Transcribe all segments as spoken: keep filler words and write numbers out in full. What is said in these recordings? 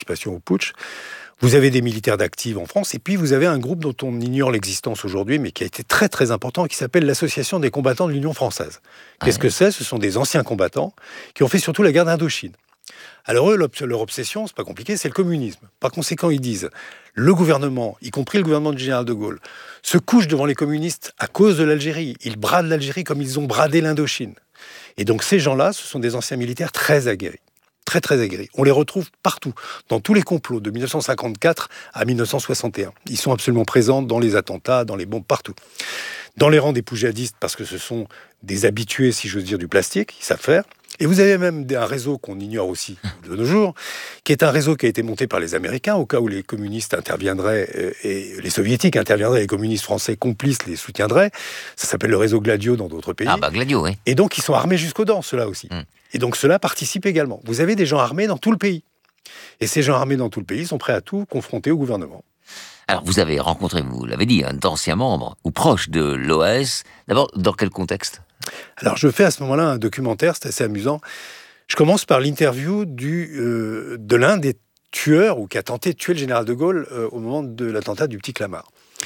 participation au putsch. Vous avez des militaires d'active en France, et puis vous avez un groupe dont on ignore l'existence aujourd'hui, mais qui a été très très important, qui s'appelle l'Association des combattants de l'Union française. Qu'est-ce Ouais. que c'est ? Ce sont des anciens combattants qui ont fait surtout la guerre d'Indochine. Alors eux, leur obsession, c'est pas compliqué, c'est le communisme. Par conséquent, ils disent, le gouvernement, y compris le gouvernement du général de Gaulle, se couche devant les communistes à cause de l'Algérie. Ils bradent l'Algérie comme ils ont bradé l'Indochine. Et donc ces gens-là, ce sont des anciens militaires très aguerris. Très très aguerris. On les retrouve partout, dans tous les complots, de mille neuf cent cinquante-quatre à mille neuf cent soixante et un. Ils sont absolument présents dans les attentats, dans les bombes, partout. Dans les rangs des poujadistes, parce que ce sont des habitués, si j'ose dire, du plastique, ils savent faire. Et vous avez même un réseau qu'on ignore aussi de nos jours, qui est un réseau qui a été monté par les Américains, au cas où les communistes interviendraient, et les soviétiques interviendraient, les communistes français complices les soutiendraient. Ça s'appelle le réseau Gladio dans d'autres pays. Ah bah Gladio, oui. Et donc, ils sont armés jusqu'aux dents, ceux-là aussi. Mm. Et donc, ceux-là participent également. Vous avez des gens armés dans tout le pays. Et ces gens armés dans tout le pays sont prêts à tout confronter au gouvernement. Alors, vous avez rencontré, vous l'avez dit, un d'anciens membres ou proches de l'O A S. D'abord, dans quel contexte ? Alors, je fais à ce moment-là un documentaire, c'est assez amusant. Je commence par l'interview du, euh, de l'un des tueurs, ou qui a tenté de tuer le général de Gaulle euh, au moment de l'attentat du Petit Clamart.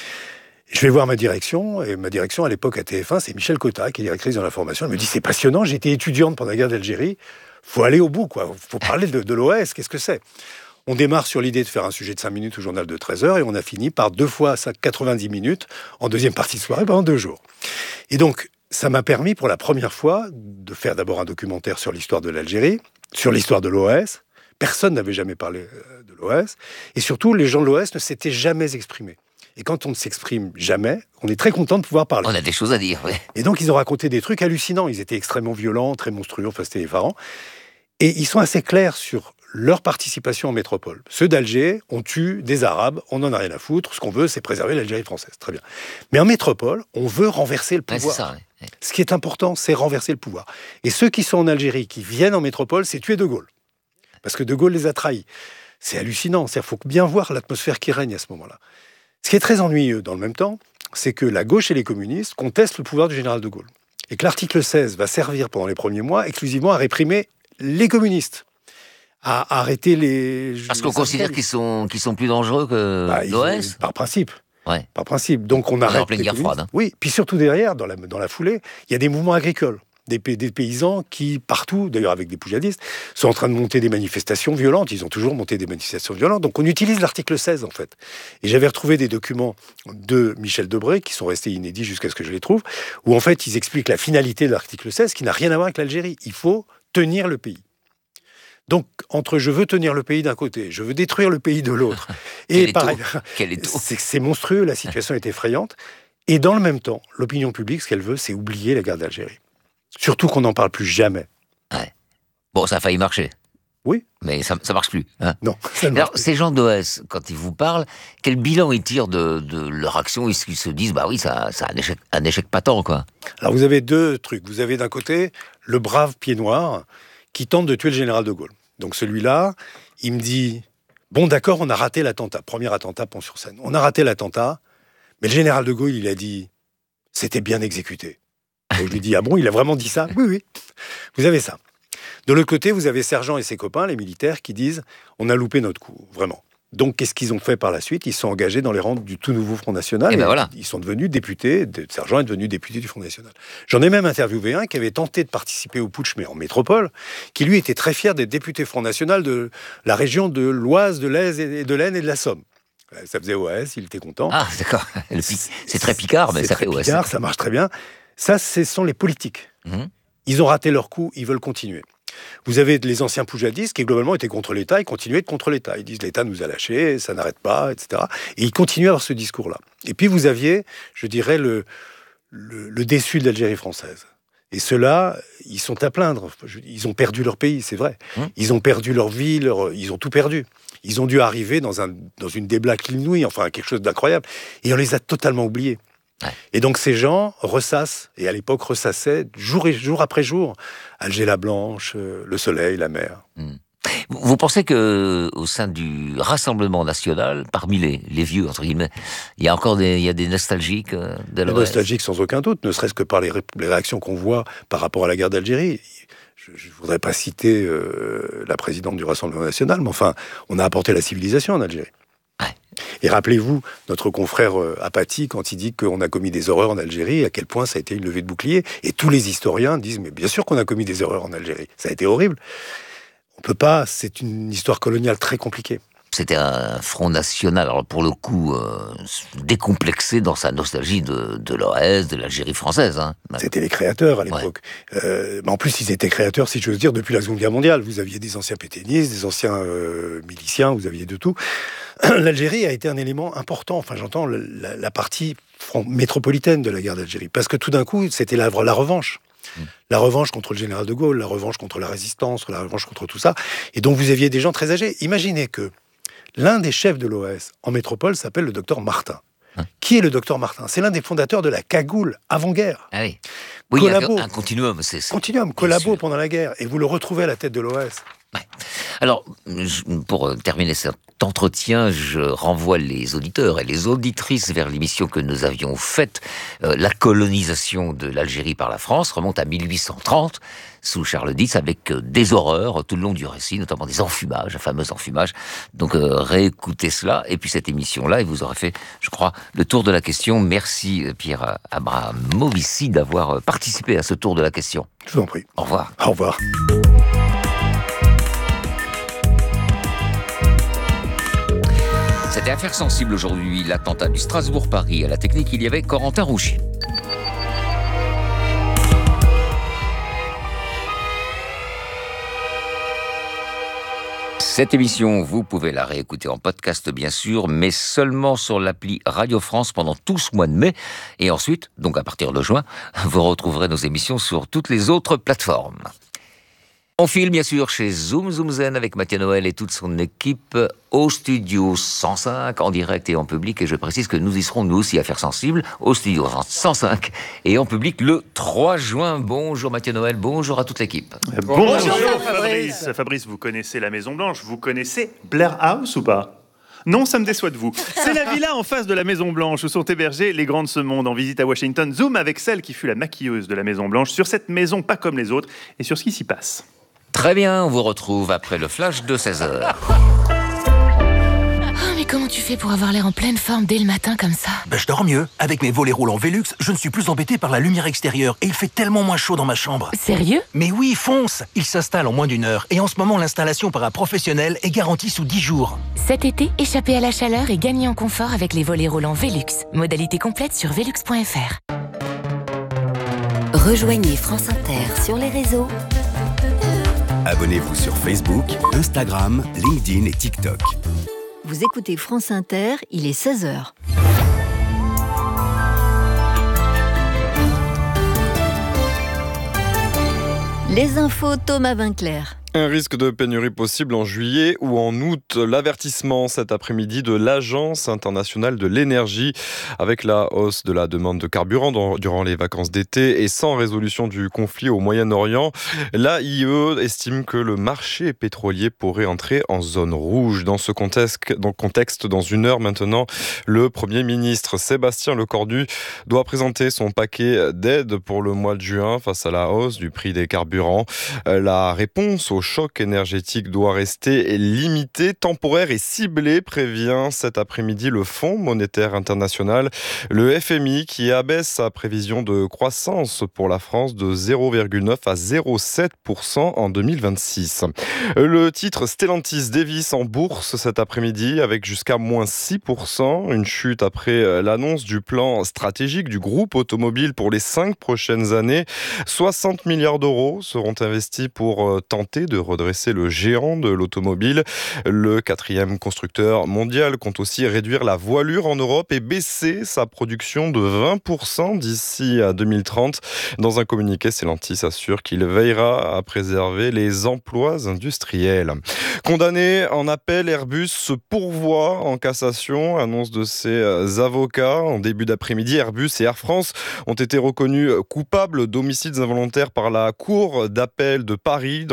Je vais voir ma direction, et ma direction à l'époque à T F un, c'est Michel Cotta, qui est directrice de l'information. Elle me dit, c'est passionnant, j'étais étudiante pendant la guerre d'Algérie, faut aller au bout, quoi. Faut parler de, de l'O A S, qu'est-ce que c'est ? On démarre sur l'idée de faire un sujet de cinq minutes au journal de treize heures, et on a fini par deux fois quatre-vingt-dix minutes, en deuxième partie de soirée, pendant deux jours. Et donc, ça m'a permis pour la première fois de faire d'abord un documentaire sur l'histoire de l'Algérie, sur l'histoire de l'O A S. Personne n'avait jamais parlé de l'O A S. Et surtout, les gens de l'O A S ne s'étaient jamais exprimés. Et quand on ne s'exprime jamais, on est très content de pouvoir parler. On a des choses à dire, oui. Et donc, ils ont raconté des trucs hallucinants. Ils étaient extrêmement violents, très monstrueux, enfin, c'était effarant. Et ils sont assez clairs sur leur participation en métropole. Ceux d'Alger, on tue des Arabes, on n'en a rien à foutre. Ce qu'on veut, c'est préserver l'Algérie française. Très bien. Mais en métropole, on veut renverser le pouvoir. Ouais, c'est ça, ouais. Ce qui est important, c'est renverser le pouvoir. Et ceux qui sont en Algérie, qui viennent en métropole, c'est tuer De Gaulle. Parce que De Gaulle les a trahis. C'est hallucinant. Il faut bien voir l'atmosphère qui règne à ce moment-là. Ce qui est très ennuyeux dans le même temps, c'est que la gauche et les communistes contestent le pouvoir du général de Gaulle. Et que l'article seize va servir pendant les premiers mois exclusivement à réprimer les communistes, à arrêter les... Parce qu'on considère qu'ils sont, qu'ils sont plus dangereux que bah, l'O A S ? Par principe. Ouais. Par principe. Donc on arrête en pleine les guerre communistes. froide. Hein. Oui, puis surtout derrière, dans la, dans la foulée, il y a des mouvements agricoles. Des, des paysans qui, partout, d'ailleurs avec des poujadistes, sont en train de monter des manifestations violentes. Ils ont toujours monté des manifestations violentes. Donc on utilise l'article seize, en fait. Et j'avais retrouvé des documents de Michel Debré, qui sont restés inédits jusqu'à ce que je les trouve, où en fait ils expliquent la finalité de l'article seize, qui n'a rien à voir avec l'Algérie. Il faut tenir le pays. Donc, entre je veux tenir le pays d'un côté, je veux détruire le pays de l'autre, et pareil, c'est, c'est monstrueux, la situation est effrayante. Et dans le même temps, l'opinion publique, ce qu'elle veut, c'est oublier la guerre d'Algérie. Surtout qu'on n'en parle plus jamais. Ouais. Bon, ça a failli marcher. Oui. Mais ça ne marche plus. Hein. Non, ça ne Alors, marche plus. ces gens d'O A S, quand ils vous parlent, quel bilan ils tirent de, de leur action ? Est-ce qu'ils se disent, bah oui, ça, ça a un échec, un échec patent, quoi ? Alors, vous avez deux trucs. Vous avez d'un côté le brave pied noir qui tente de tuer le général de Gaulle. Donc, celui-là, il me dit, bon, d'accord, on a raté l'attentat. Premier attentat, Pont-sur-Seine. On a raté l'attentat, mais le général de Gaulle, il a dit, c'était bien exécuté. Et je lui dis, ah bon, il a vraiment dit ça ? Oui, oui. Vous avez ça. De l'autre côté, vous avez Sergent et ses copains, les militaires, qui disent, on a loupé notre coup, vraiment. Donc, qu'est-ce qu'ils ont fait par la suite ? Ils se sont engagés dans les rangs du tout nouveau Front National. Et ben voilà. Ils sont devenus députés, Sergent est devenu député du Front National. J'en ai même interviewé un qui avait tenté de participer au putsch, mais en métropole, qui lui était très fier d'être député Front National de la région de l'Oise, de l'Aisne et de l'Aisne et de la Somme. Ça faisait O A S, il était content. Ah, d'accord. C'est très picard, mais c'est ça très fait O A S. Picard, ça marche très bien. Ça, ce sont les politiques. Mmh. Ils ont raté leur coup, ils veulent continuer. Vous avez les anciens poujadistes qui, globalement, étaient contre l'État, ils continuaient de contre l'État. Ils disent l'État nous a lâchés, ça n'arrête pas, et cetera. Et ils continuaient à avoir ce discours-là. Et puis, vous aviez, je dirais, le, le, le déçu de l'Algérie française. Et ceux-là, ils sont à plaindre. Ils ont perdu leur pays, c'est vrai. Mmh. Ils ont perdu leur vie, leur... ils ont tout perdu. Ils ont dû arriver dans, un, dans une débâcle inouïe, enfin, quelque chose d'incroyable. Et on les a totalement oubliés. Ouais. Et donc ces gens ressassent, et à l'époque ressassaient, jour, et, jour après jour, Alger la Blanche, euh, le soleil, la mer. Mmh. Vous pensez que au sein du Rassemblement national, parmi les, les vieux, entre guillemets, il y a encore des, il y a des nostalgiques euh, de l'O A S ? Des nostalgiques sans aucun doute, ne serait-ce que par les, ré, les réactions qu'on voit par rapport à la guerre d'Algérie. je ne voudrais pas citer euh, la présidente du Rassemblement national, mais enfin, on a apporté la civilisation en Algérie. Ouais. Et rappelez-vous, notre confrère euh, Apathy, quand il dit qu'on a commis des horreurs en Algérie, à quel point ça a été une levée de bouclier. Et tous les historiens disent, mais bien sûr qu'on a commis des erreurs en Algérie. Ça a été horrible. On peut pas, c'est une histoire coloniale très compliquée. C'était un front national, alors pour le coup, euh, décomplexé dans sa nostalgie de, de l'O S, de l'Algérie française. Hein. C'était les créateurs à l'époque. Ouais. Euh, mais en plus, ils étaient créateurs, si j'ose dire, depuis la Seconde Guerre mondiale. Vous aviez des anciens pétainistes, des anciens euh, miliciens, vous aviez de tout. L'Algérie a été un élément important, enfin j'entends la, la partie métropolitaine de la guerre d'Algérie, parce que tout d'un coup, c'était la, la revanche. Mmh. La revanche contre le général de Gaulle, la revanche contre la résistance, la revanche contre tout ça. Et donc vous aviez des gens très âgés. Imaginez que l'un des chefs de l'O S en métropole s'appelle le docteur Martin. Hein? Qui est le docteur Martin? C'est l'un des fondateurs de la cagoule avant-guerre. Ah oui, oui collabo, il y a un continuum. C'est, c'est... Continuum, collabo pendant la guerre. Et vous le retrouvez à la tête de l'O S. Ouais. Alors, pour terminer cet entretien, je renvoie les auditeurs et les auditrices vers l'émission que nous avions faite. Euh, la colonisation de l'Algérie par la France remonte à mille huit cent trente, sous Charles X, avec euh, des horreurs tout le long du récit, notamment des enfumages, un fameux enfumage. Donc, euh, réécoutez cela. Et puis, cette émission-là, et vous aurez fait, je crois, le tour de la question. Merci, Pierre Abramovici, d'avoir participé à ce tour de la question. Je vous en prie. Au revoir. Au revoir. C'était Affaires sensibles aujourd'hui, l'attentat du Strasbourg-Paris. À la technique, il y avait Corentin Rouchy. Cette émission, vous pouvez la réécouter en podcast, bien sûr, mais seulement sur l'appli Radio France pendant tout ce mois de mai. Et ensuite, donc à partir de juin, vous retrouverez nos émissions sur toutes les autres plateformes. On file bien sûr chez Zoom Zoom Zen avec Mathieu Noël et toute son équipe au studio cent cinq en direct et en public. Et je précise que nous y serons nous aussi Affaires sensibles au studio cent cinq et en public le trois juin. Bonjour Mathieu Noël, bonjour à toute l'équipe. Bonjour, bonjour Fabrice. Fabrice, vous connaissez la Maison Blanche, vous connaissez Blair House ou pas ? Non, ça me déçoit de vous. C'est la villa en face de la Maison Blanche où sont hébergés les grands de ce monde. En visite à Washington, Zoom avec celle qui fut la maquilleuse de la Maison Blanche sur cette maison pas comme les autres et sur ce qui s'y passe. Très bien, on vous retrouve après le flash de seize heures. Oh, mais comment tu fais pour avoir l'air en pleine forme dès le matin comme ça ? Ben, je dors mieux. Avec mes volets roulants Velux, je ne suis plus embêté par la lumière extérieure et il fait tellement moins chaud dans ma chambre. Sérieux ? Mais oui, fonce ! Il s'installe en moins d'une heure et en ce moment, l'installation par un professionnel est garantie sous dix jours. Cet été, échappez à la chaleur et gagnez en confort avec les volets roulants Velux. Modalité complète sur velux point f r. Rejoignez France Inter sur les réseaux. Abonnez-vous sur Facebook, Instagram, LinkedIn et TikTok. Vous écoutez France Inter, il est seize heures. Les infos, Thomas Vinclair. Un risque de pénurie possible en juillet ou en août. L'avertissement cet après-midi de l'Agence internationale de l'énergie. Avec la hausse de la demande de carburant durant les vacances d'été et sans résolution du conflit au Moyen-Orient, l'A I E estime que le marché pétrolier pourrait entrer en zone rouge. Dans ce contexte, dans, contexte, dans une heure maintenant, le Premier ministre Sébastien Lecornu doit présenter son paquet d'aide pour le mois de juin face à la hausse du prix des carburants. La réponse au choc énergétique doit rester limité, temporaire et ciblé, prévient cet après-midi le Fonds monétaire international. Le F M I qui abaisse sa prévision de croissance pour la France de zéro virgule neuf à zéro virgule sept pour cent en deux mille vingt-six. Le titre Stellantis dévisse en bourse cet après-midi avec jusqu'à moins six pour cent, une chute après l'annonce du plan stratégique du groupe automobile pour les cinq prochaines années. soixante milliards d'euros seront investis pour tenter de redresser le géant de l'automobile. Le quatrième constructeur mondial compte aussi réduire la voilure en Europe et baisser sa production de vingt pour cent d'ici à deux mille trente. Dans un communiqué, Stellantis assure qu'il veillera à préserver les emplois industriels. Condamné en appel, Airbus se pourvoit en cassation, annonce de ses avocats. En début d'après-midi, Airbus et Air France ont été reconnus coupables d'homicides involontaires par la Cour d'appel de Paris dans le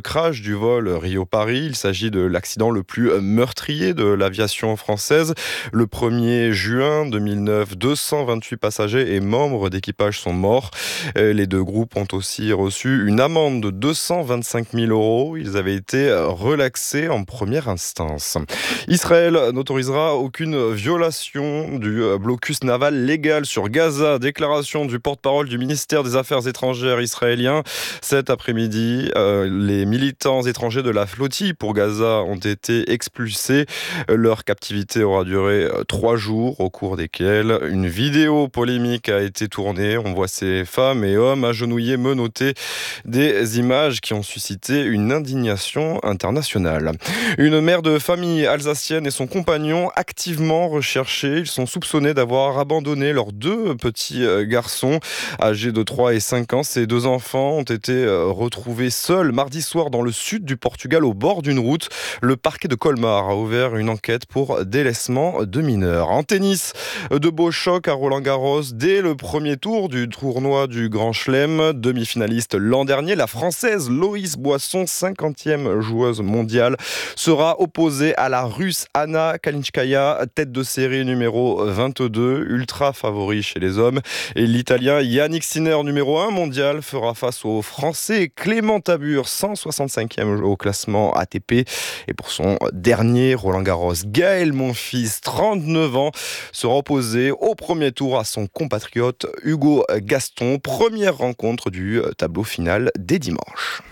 crash du vol Rio-Paris. Il s'agit de l'accident le plus meurtrier de l'aviation française. Le premier juin deux mille neuf, deux cent vingt-huit passagers et membres d'équipage sont morts. Les deux groupes ont aussi reçu une amende de deux cent vingt-cinq mille euros. Ils avaient été relaxés en première instance. Israël n'autorisera aucune violation du blocus naval légal sur Gaza. Déclaration du porte-parole du ministère des Affaires étrangères israélien. Cet après-midi, euh, les militants étrangers de la flottille pour Gaza ont été expulsés. Leur captivité aura duré trois jours, au cours desquels une vidéo polémique a été tournée. On voit ces femmes et hommes agenouillés, menottés, des images qui ont suscité une indignation internationale. Une mère de famille alsacienne et son compagnon activement recherchés. Ils sont soupçonnés d'avoir abandonné leurs deux petits garçons âgés de trois et cinq ans. Ces deux enfants ont été retrouvés seuls mardi soir dans le sud du Portugal au bord d'une route. Le parquet de Colmar a ouvert une enquête pour délaissement de mineurs. En tennis, de beaux chocs à Roland-Garros dès le premier tour du tournoi du Grand Chelem. Demi-finaliste l'an dernier, la Française Loïs Boisson, cinquantième joueuse mondiale, sera opposée à la Russe Anna Kalinskaya, tête de série numéro vingt-deux, ultra favori chez les hommes. Et l'Italien Yannick Sinner, numéro un mondial, fera face au Français Clément Tabur, cent soixante-cinquième au classement A T P. Et pour son dernier Roland-Garros, Gaël Monfils, trente-neuf ans, sera opposé au premier tour à son compatriote Hugo Gaston. Première rencontre du tableau final dès dimanche.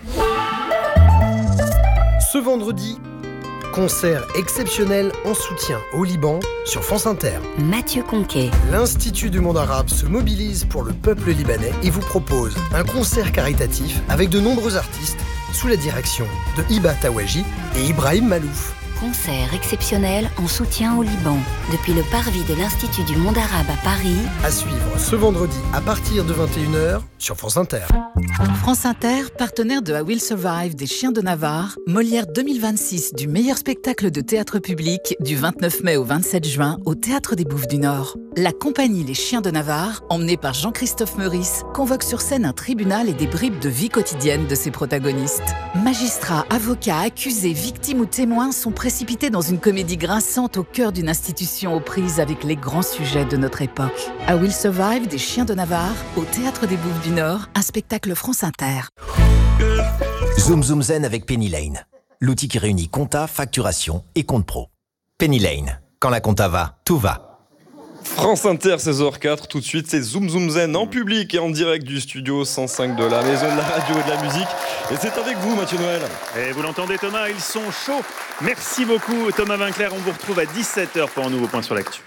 Ce vendredi, concert exceptionnel en soutien au Liban sur France Inter. Mathieu Conquet. L'Institut du monde arabe se mobilise pour le peuple libanais et vous propose un concert caritatif avec de nombreux artistes sous la direction de Hiba Tawaji et Ibrahim Malouf. Concert exceptionnel en soutien au Liban depuis le parvis de l'Institut du monde arabe à Paris. À suivre ce vendredi à partir de vingt et une heures sur France Inter. France Inter, partenaire de I Will Survive des Chiens de Navarre, Molière deux mille vingt-six du meilleur spectacle de théâtre public du vingt-neuf mai au vingt-sept juin au Théâtre des Bouffes du Nord. La compagnie Les Chiens de Navarre, emmenée par Jean-Christophe Meurice, convoque sur scène un tribunal et des bribes de vie quotidienne de ses protagonistes. Magistrats, avocats, accusés, victimes ou témoins sont précipités dans une comédie grinçante au cœur d'une institution aux prises avec les grands sujets de notre époque. I Will Survive des Chiens de Navarre au Théâtre des Bouffes du Nord, un spectacle France Inter. Zoom Zoom Zen avec Penny Lane, l'outil qui réunit compta, facturation et compte pro. Penny Lane, quand la compta va, tout va. France Inter, seize heures quatre, tout de suite c'est Zoom Zoom Zen en public et en direct du studio cent cinq de la Maison de la Radio et de la Musique. Et c'est avec vous Mathieu Noël. Et vous l'entendez Thomas, ils sont chauds. Merci beaucoup Thomas Vinclair, on vous retrouve à dix-sept heures pour un nouveau point sur l'actu.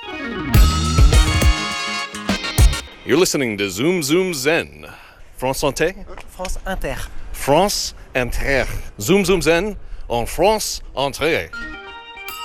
You're listening to Zoom Zoom Zen. France Inter? France Inter. France Inter. Zoom Zoom Zen en France Inter.